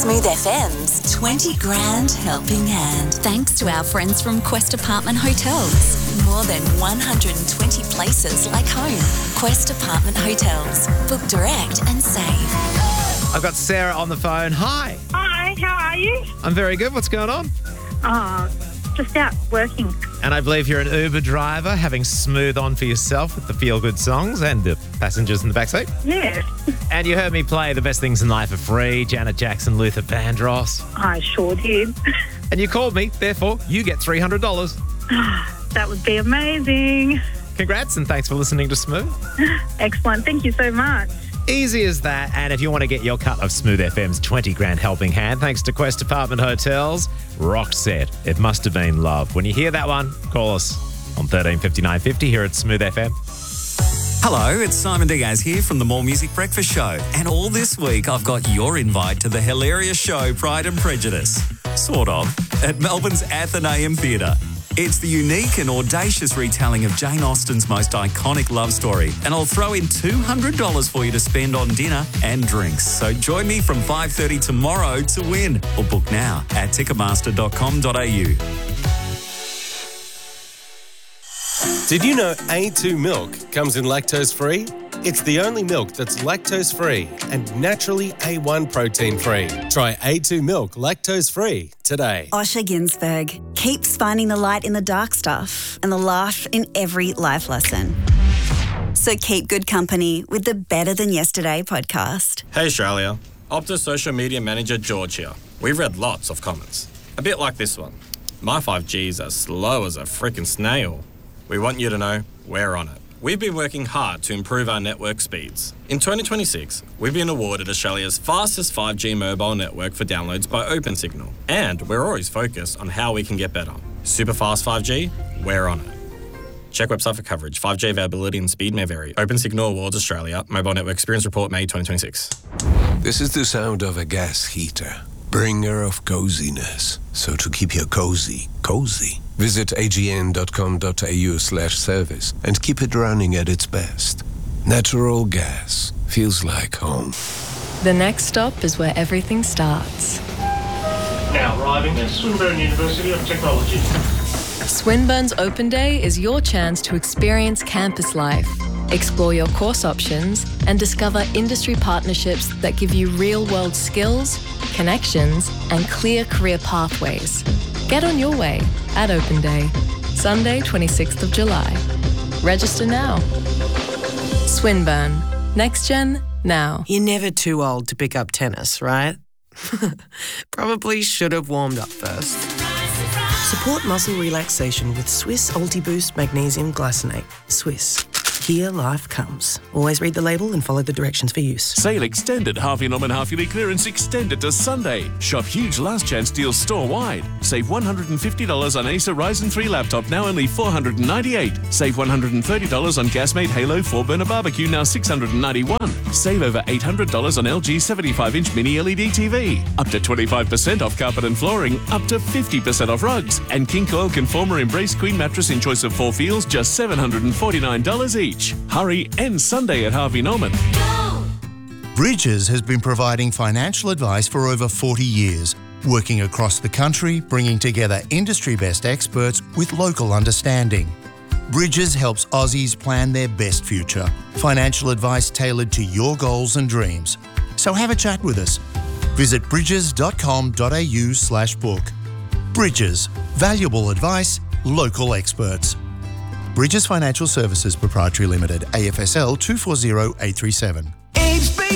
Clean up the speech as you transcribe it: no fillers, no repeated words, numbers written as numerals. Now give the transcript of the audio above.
Smooth FM's 20 Grand Helping Hand. Thanks to our friends from Quest Apartment Hotels. More than 120 places like home. Quest Apartment Hotels. Book direct and save. I've got Sarah on the phone. Hi. Hi, how are you? I'm very good. What's going on? Just out working. And I believe you're an Uber driver, having Smooth on for yourself with the feel-good songs and the passengers in the backseat. Yes, And you heard me play The Best Things in Life Are Free, Janet Jackson, Luther Vandross. I sure did. And you called me, therefore you get $300. That would be amazing. Congrats and thanks for listening to Smooth. Excellent. Thank you so much. Easy as that. And if you want to get your cut of Smooth FM's 20 Grand Helping Hand, thanks to Quest Apartment Hotels, Roxette, It Must Have Been Love. When you hear that one, call us on 135950 here at Smooth FM. Hello, it's Simon Diaz here from the More Music Breakfast Show. And all this week, I've got your invite to the hilarious show Pride and Prejudice, sort of, at Melbourne's Athenaeum Theatre. It's the unique and audacious retelling of Jane Austen's most iconic love story. And I'll throw in $200 for you to spend on dinner and drinks. So join me from 5:30 tomorrow to win. Or book now at ticketmaster.com.au. Did you know A2 milk comes in lactose-free? It's the only milk that's lactose-free and naturally A1 protein-free. Try A2 milk lactose-free today. Osher Ginsberg keeps finding the light in the dark stuff and the laugh in every life lesson. So keep good company with the Better Than Yesterday podcast. Hey Australia, Optus social media manager George here. We've read lots of comments, a bit like this one. My 5G's as slow as a freaking snail. We want you to know we're on it. We've been working hard to improve our network speeds. In 2026, we've been awarded Australia's fastest 5G mobile network for downloads by OpenSignal. And we're always focused on how we can get better. Super fast 5G, we're on it. Check website for coverage. 5G availability and speed may vary. OpenSignal Awards Australia. Mobile Network Experience Report, May 2026. This is the sound of a gas heater, bringer of coziness. So to keep your cozy, visit agn.com.au/service and keep it running at its best. Natural gas feels like home. The next stop is where everything starts. Now arriving at Swinburne University of Technology. Swinburne's Open Day is your chance to experience campus life, explore your course options, and discover industry partnerships that give you real-world skills, connections, and clear career pathways. Get on your way at Open Day, Sunday, 26th of July. Register now. Swinburne. Next Gen, now. You're never too old to pick up tennis, right? Probably should have warmed up first. Support muscle relaxation with Swiss Ultiboost Magnesium Glycinate. Swiss. Here life comes. Always read the label and follow the directions for use. Sale extended. Harvey Norman half-yearly clearance extended to Sunday. Shop huge last chance deals store-wide. Save $150 on Acer Ryzen 3 laptop, now only $498. Save $130 on Gasmate Halo 4-burner barbecue, now $691. Save over $800 on LG 75-inch mini LED TV. Up to 25% off carpet and flooring. Up to 50% off rugs. And King Coil Conformer Embrace Queen mattress in choice of 4 feels, just $749 each. Hurry, end Sunday at Harvey Norman. Bridges has been providing financial advice for over 40 years, working across the country, bringing together industry-best experts with local understanding. Bridges helps Aussies plan their best future. Financial advice tailored to your goals and dreams. So have a chat with us. Visit bridges.com.au/book. Bridges. Valuable advice, local experts. Bridges Financial Services Proprietary Limited, AFSL 240837.